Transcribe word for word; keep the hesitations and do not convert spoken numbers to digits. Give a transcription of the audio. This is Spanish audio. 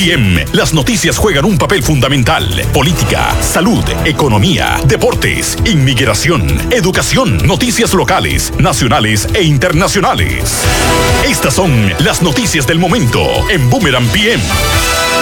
P M. Las noticias juegan un papel fundamental. Política, salud, economía, deportes, inmigración, educación, noticias locales, nacionales e internacionales. Estas son las noticias del momento en Boomerang P M.